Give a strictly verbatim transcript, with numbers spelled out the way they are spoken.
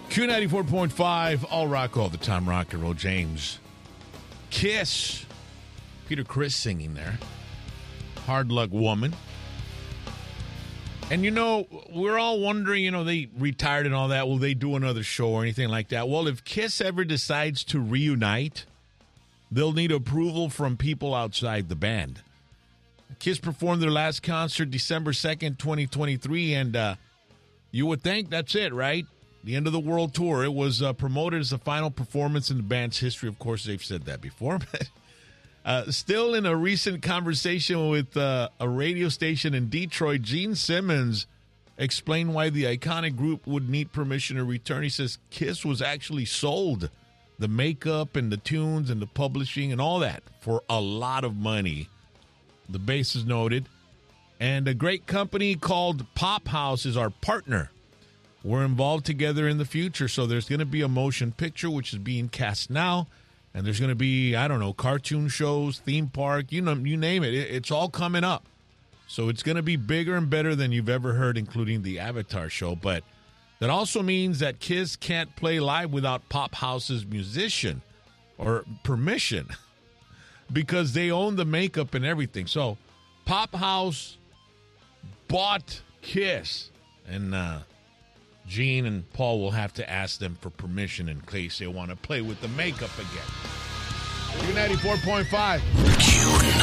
Q ninety-four point five, all rock all the time, rock and roll. James. Kiss. Peter Criss singing there. Hard Luck Woman. And, you know, we're all wondering, you know, they retired and all that. Will they do another show or anything like that? Well, if Kiss ever decides to reunite, they'll need approval from people outside the band. Kiss performed their last concert December second, twenty twenty-three, and uh, you would think that's it, right? The end of the world tour. It was uh, promoted as the final performance in the band's history. Of course, they've said that before. But uh, still, in a recent conversation with uh, a radio station in Detroit, Gene Simmons explained why the iconic group would need permission to return. He says Kiss was actually sold, the makeup and the tunes and the publishing and all that, for a lot of money. The bassist noted. And a great company called Pop House is our partner. We're involved together in the future, so there's going to be a motion picture, which is being cast now, and there's going to be, I don't know, cartoon shows, theme park, you know, you name it. it it's all coming up. So it's going to be bigger and better than you've ever heard, including the Avatar show. But that also means that Kiss can't play live without Pop House's musician or permission because they own the makeup and everything. So Pop House bought Kiss, and uh, Gene and Paul will have to ask them for permission in case they want to play with the makeup again. Q ninety-four point five.